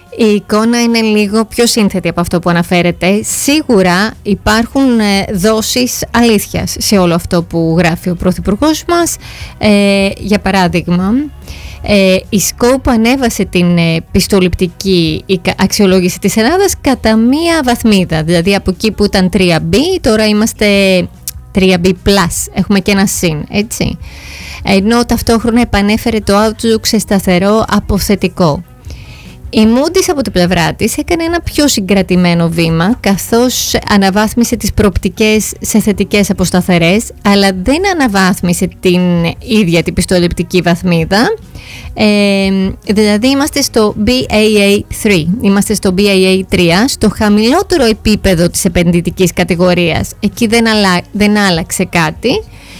Η εικόνα είναι λίγο πιο σύνθετη από αυτό που αναφέρεται. Σίγουρα υπάρχουν δόσεις αλήθειας σε όλο αυτό που γράφει ο Πρωθυπουργός μας. Για παράδειγμα, η Scope ανέβασε την πιστοληπτική αξιολόγηση της Ελλάδας κατά μία βαθμίδα. Δηλαδή από εκεί που ήταν 3B, τώρα είμαστε 3B+, έχουμε και ένα συν, έτσι. Ενώ ταυτόχρονα επανέφερε το Outlook σε σταθερό αποθετικό. Η Moody's από την πλευρά της έκανε ένα πιο συγκρατημένο βήμα, καθώς αναβάθμισε τις προοπτικές σε θετικές από σταθερές, αλλά δεν αναβάθμισε την ίδια την πιστοληπτική βαθμίδα. Δηλαδή είμαστε στο BAA3, είμαστε στο BAA3, στο χαμηλότερο επίπεδο της επενδυτικής κατηγορίας. Εκεί δεν άλλαξε κάτι.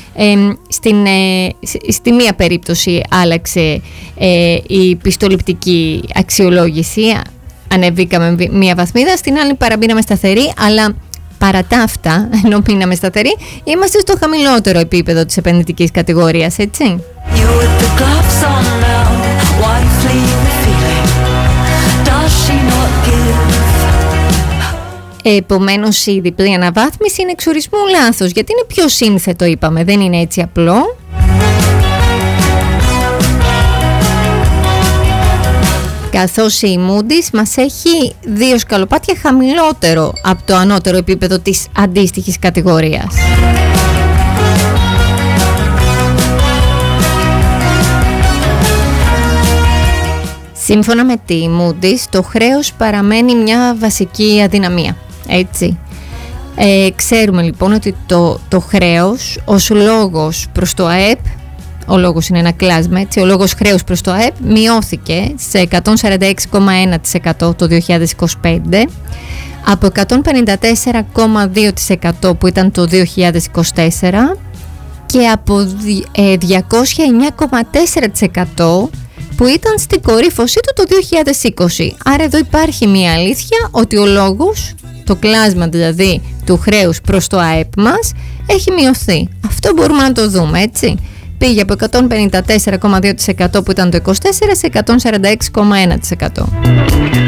Στη μία περίπτωση άλλαξε η πιστοληπτική αξιολόγηση, ανεβήκαμε μία βαθμίδα, στην άλλη παραμείναμε σταθεροί, αλλά παρά τα αυτά, ενώ μείναμε σταθεροί, είμαστε στο χαμηλότερο επίπεδο της επενδυτικής κατηγορίας, έτσι. Επομένως η διπλή αναβάθμιση είναι εξορισμού λάθος, γιατί είναι πιο σύνθετο, είπαμε, δεν είναι έτσι απλό. Καθώς η Moody's μας έχει 2 σκαλοπάτια χαμηλότερο από το ανώτερο επίπεδο της αντίστοιχης κατηγορίας. Σύμφωνα με τη Moody's, το χρέος παραμένει μια βασική αδυναμία, έτσι. Ξέρουμε λοιπόν ότι το χρέος ως λόγος προς το ΑΕΠ, ο λόγος είναι ένα κλάσμα, έτσι, ο λόγος χρέους προς το ΑΕΠ μειώθηκε σε 146,1% το 2025, από 154,2% που ήταν το 2024 και από 209,4% που ήταν στην κορύφωσή του το 2020. Άρα εδώ υπάρχει μια αλήθεια ότι ο λόγος, το κλάσμα δηλαδή του χρέους προς το ΑΕΠ μας, έχει μειωθεί. Αυτό μπορούμε να το δούμε, έτσι. Πήγε από 154,2% που ήταν το 2024 σε 146,1%.